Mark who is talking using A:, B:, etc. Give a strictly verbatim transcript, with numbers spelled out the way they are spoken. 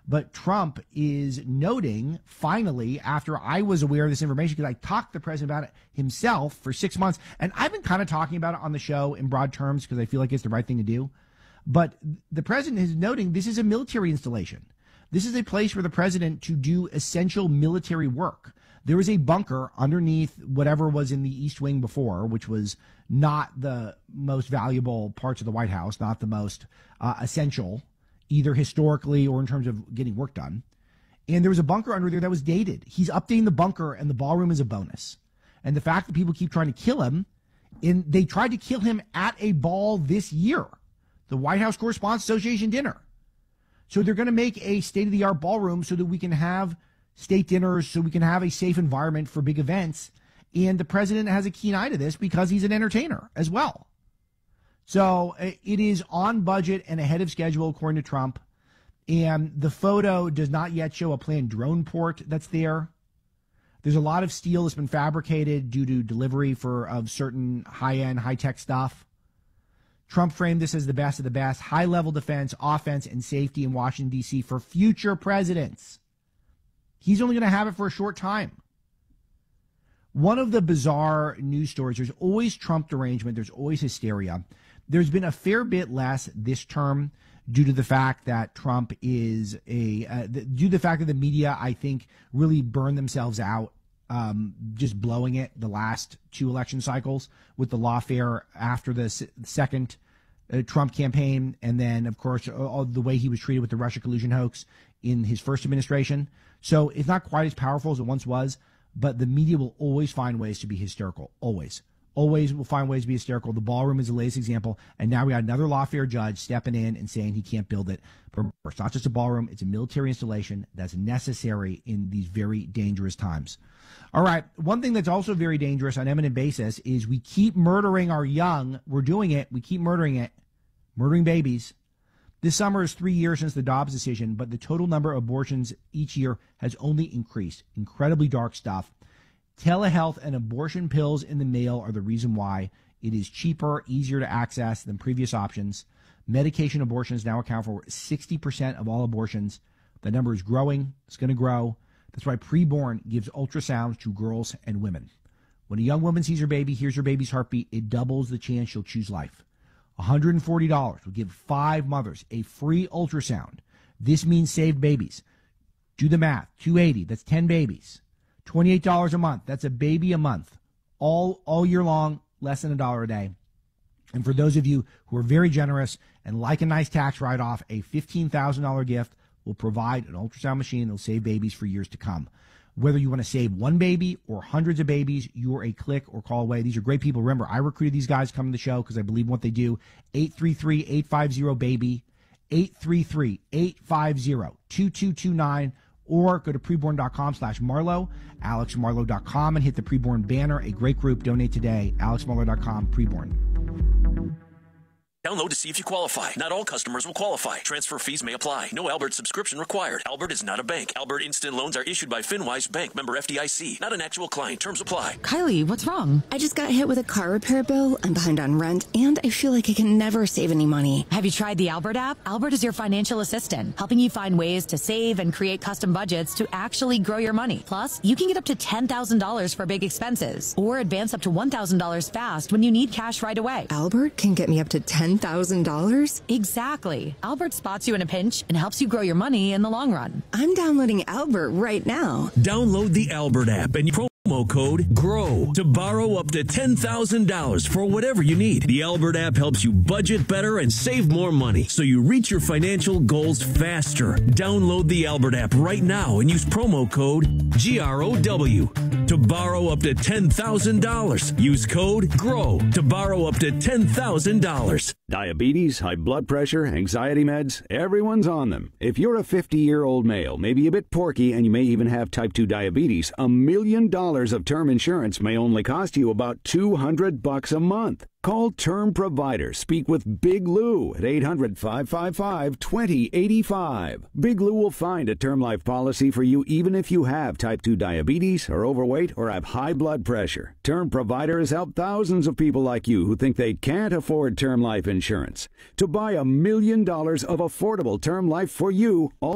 A: But Trump is noting, finally, after I was aware of this information, because I talked to the president about it himself for six months, and I've been kind of talking about it on the show in broad terms because I feel like it's the right thing to do. But the president is noting this is a military installation. This is a place for the president to do essential military work. There is a bunker underneath whatever was in the East Wing before, which was not the most valuable parts of the White House, not the most uh, essential, either historically or in terms of getting work done. And there was a bunker under there that was dated. He's updating the bunker, and the ballroom is a bonus. And the fact that people keep trying to kill him, and they tried to kill him at a ball this year, the White House Correspondents Association dinner. So they're going to make a state-of-the-art ballroom so that we can have state dinners, so we can have a safe environment for big events. And the president has a keen eye to this because he's an entertainer as well. So it is on budget and ahead of schedule, according to Trump. And the photo does not yet show a planned drone port that's there. There's a lot of steel that's been fabricated due to delivery for of certain high-end, high-tech stuff. Trump framed this as the best of the best, high-level defense, offense, and safety in Washington, D C for future presidents. He's only going to have it for a short time. One of the bizarre news stories, there's always Trump derangement, there's always hysteria. There's been a fair bit less this term due to the fact that Trump is a, uh, the, due to the fact that the media, I think, really burned themselves out, um, just blowing it the last two election cycles with the lawfare after the s- second uh, Trump campaign. And then, of course, all the way he was treated with the Russia collusion hoax in his first administration. So it's not quite as powerful as it once was, but the media will always find ways to be hysterical. Always. Always will find ways to be hysterical. The ballroom is the latest example. And now we got another lawfare judge stepping in and saying he can't build it. But it's not just a ballroom. It's a military installation that's necessary in these very dangerous times. All right. One thing that's also very dangerous on eminent basis is we keep murdering our young. We're doing it. We keep murdering it. Murdering babies. This summer is three years since the Dobbs decision, but the total number of abortions each year has only increased. Incredibly dark stuff. Telehealth and abortion pills in the mail are the reason why. It is cheaper, easier to access than previous options. Medication abortions now account for sixty percent of all abortions. The number is growing. It's going to grow. That's why Preborn gives ultrasounds to girls and women. When a young woman sees her baby, hears her baby's heartbeat, it doubles the chance she'll choose life. one hundred forty dollars will give five mothers a free ultrasound. This means saved babies. Do the math. two hundred eighty dollars. That's ten babies. twenty-eight dollars a month. That's a baby a month. All all year long, less than a dollar a day. And for those of you who are very generous and like a nice tax write-off, a fifteen thousand dollars gift will provide an ultrasound machine that will save babies for years to come. Whether you want to save one baby or hundreds of babies, you're a click or call away. These are great people. Remember, I recruited these guys coming to the show because I believe in what they do. eight three three, eight five zero, BABY. eight three three, eight five zero, two two two nine. Or go to preborn.com slash Marlowe, alex marlowe dot com, and hit the Preborn banner. A great group. Donate today. alex marlowe dot com, Preborn.
B: Download to see if you qualify. Not all customers will qualify. Transfer fees may apply. No Albert subscription required. Albert is not a bank. Albert Instant Loans are issued by FinWise Bank, member F D I C. Not an actual client. Terms apply.
C: Kylie, what's wrong?
D: I just got hit with a car repair bill. I'm behind on rent, and I feel like I can never save any money.
C: Have you tried the Albert app? Albert is your financial assistant, helping you find ways to save and create custom budgets to actually grow your money. Plus, you can get up to ten thousand dollars for big expenses, or advance up to one thousand dollars fast when you need cash right away.
D: Albert can get me up to ten thousand dollars?
C: Exactly. Albert spots you in a pinch and helps you grow your money in the long run.
D: I'm downloading Albert right now.
E: Download the Albert app and promo code GROW to borrow up to ten thousand dollars for whatever you need. The Albert app helps you budget better and save more money so you reach your financial goals faster. Download the Albert app right now and use promo code G R O W to borrow up to ten thousand dollars. Use code GROW to borrow up to ten thousand dollars.
F: Diabetes, high blood pressure, anxiety meds, everyone's on them. If you're a fifty-year-old male, maybe a bit porky, and you may even have type two diabetes, a million dollars of term insurance may only cost you about two hundred bucks a month. Call Term Provider. Speak with Big Lou at eight hundred, five five five, two zero eight five. Big Lou will find a term life policy for you even if you have type two diabetes, are overweight, or have high blood pressure. Term Provider has helped thousands of people like you who think they can't afford term life insurance. To buy a million dollars of affordable term life for you, all